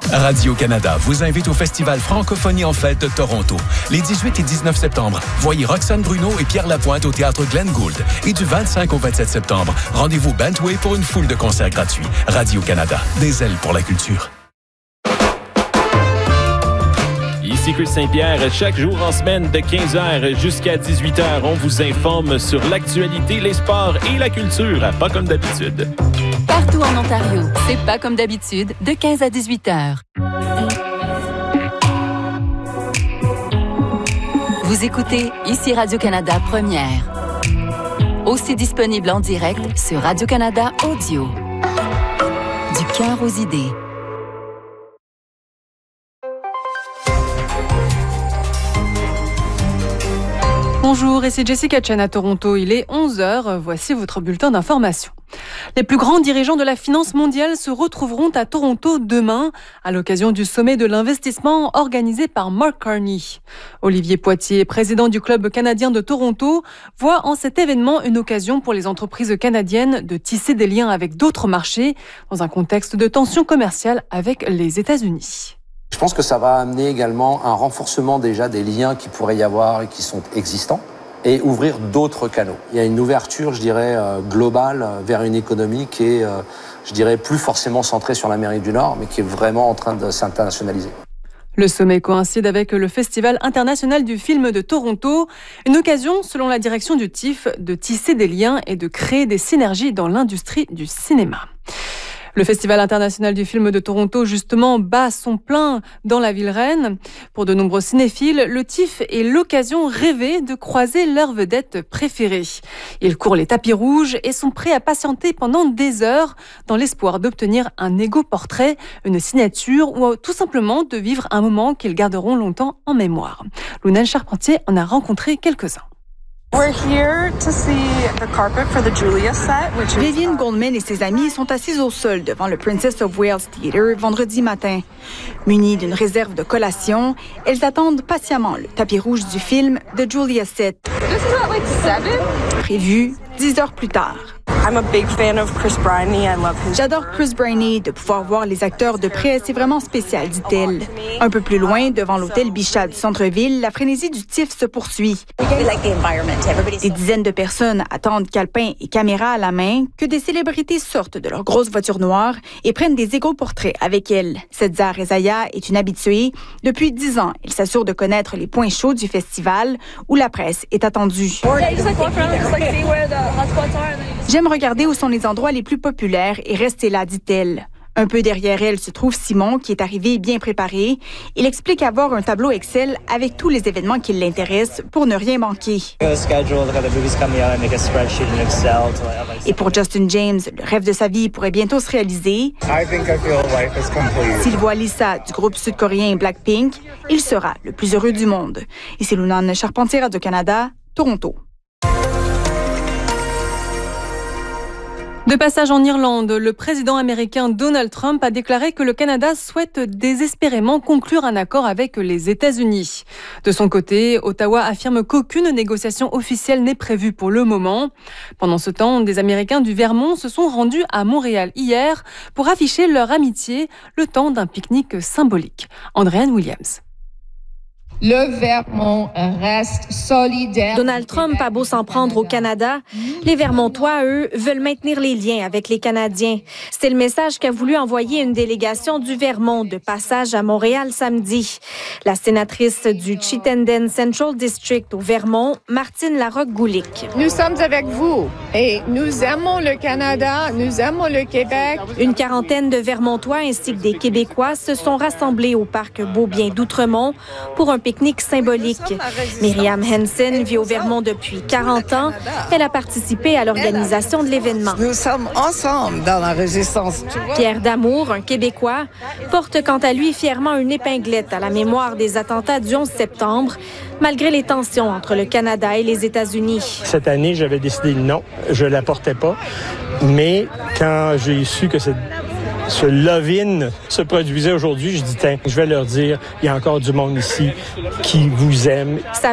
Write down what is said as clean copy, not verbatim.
Radio-Canada vous invite au Festival Francophonie en Fête de Toronto. Les 18 et 19 septembre, voyez Roxane Bruno et Pierre Lapointe au Théâtre Glenn Gould. Et du 25 au 27 septembre, rendez-vous Bentway pour une foule de concerts gratuits. Radio-Canada, des ailes pour la culture. Ici Chris Saint-Pierre, chaque jour en semaine de 15h jusqu'à 18h, on vous informe sur l'actualité, les sports et la culture, pas comme d'habitude. Partout en Ontario, c'est pas comme d'habitude, de 15 à 18h. Vous écoutez ici Radio-Canada Première. Aussi disponible en direct sur Radio-Canada Audio. Du cœur aux idées. Bonjour, ici Jessica Chen à Toronto. Il est 11h. Voici votre bulletin d'information. Les plus grands dirigeants de la finance mondiale se retrouveront à Toronto demain à l'occasion du sommet de l'investissement organisé par Mark Carney. Olivier Poitier, président du Club canadien de Toronto, voit en cet événement une occasion pour les entreprises canadiennes de tisser des liens avec d'autres marchés dans un contexte de tensions commerciales avec les États-Unis. Je pense que ça va amener également un renforcement déjà des liens qui pourrait y avoir et qui sont existants et ouvrir d'autres canaux. Il y a une ouverture, je dirais, globale vers une économie qui est, je dirais, plus forcément centrée sur l'Amérique du Nord, mais qui est vraiment en train de s'internationaliser. Le sommet coïncide avec le Festival international du film de Toronto, une occasion, selon la direction du TIFF, de tisser des liens et de créer des synergies dans l'industrie du cinéma. Le Festival international du film de Toronto, justement, bat son plein dans la ville reine. Pour de nombreux cinéphiles, le TIFF est l'occasion rêvée de croiser leur vedette préférée. Ils courent les tapis rouges et sont prêts à patienter pendant des heures dans l'espoir d'obtenir un égo-portrait, une signature ou tout simplement de vivre un moment qu'ils garderont longtemps en mémoire. Lunel Charpentier en a rencontré quelques-uns. Vivienne Goldman et ses amis sont assises au sol devant le Princess of Wales Theatre vendredi matin. Munies d'une réserve de collation, elles attendent patiemment le tapis rouge du film de Julia Sett. Prévu 10 heures plus tard. J'adore Chris Briney. De pouvoir voir les acteurs de près, c'est vraiment spécial, dit-elle. Un peu plus loin, devant l'hôtel Bichat du centre-ville, la frénésie du TIFF se poursuit. Des dizaines de personnes attendent calepins et caméras à la main que des célébrités sortent de leurs grosses voitures noires et prennent des égo-portraits avec elles. Setza Rezaya est une habituée. Depuis 10 ans, elle s'assure de connaître les points chauds du festival où la presse est attendue. J'aime regarder où sont les endroits les plus populaires et rester là, dit-elle. Un peu derrière elle se trouve Simon, qui est arrivé bien préparé. Il explique avoir un tableau Excel avec tous les événements qui l'intéressent pour ne rien manquer. Et pour Justin James, le rêve de sa vie pourrait bientôt se réaliser. S'il voit Lisa du groupe sud-coréen Blackpink, il sera le plus heureux du monde. Ici Lunane Charpentier, Radio-Canada, Toronto. De passage en Irlande, le président américain Donald Trump a déclaré que le Canada souhaite désespérément conclure un accord avec les États-Unis. De son côté, Ottawa affirme qu'aucune négociation officielle n'est prévue pour le moment. Pendant ce temps, des Américains du Vermont se sont rendus à Montréal hier pour afficher leur amitié le temps d'un pique-nique symbolique. Andréane Williams. Le Vermont reste solidaire. Donald Trump a beau s'en prendre au Canada, les Vermontois, eux, veulent maintenir les liens avec les Canadiens. C'est le message qu'a voulu envoyer une délégation du Vermont de passage à Montréal samedi. La sénatrice du Chittenden Central District au Vermont, Martine Larocque-Goulic. Nous sommes avec vous et nous aimons le Canada, nous aimons le Québec. Une quarantaine de Vermontois ainsi que des Québécois se sont rassemblés au parc Beaubien d'Outremont pour un pique-nique symbolique. Myriam Henson vit au Vermont depuis 40 ans. Elle a participé à l'organisation de l'événement. Nous sommes ensemble dans la résistance. Pierre Damour, un Québécois, porte quant à lui fièrement une épinglette à la mémoire des attentats du 11 septembre, malgré les tensions entre le Canada et les États-Unis. Cette année, j'avais décidé non, je la portais pas. Mais quand j'ai su que ce love-in se produisait aujourd'hui, je dis, tiens, je vais leur dire, il y a encore du monde ici qui vous aime. Sa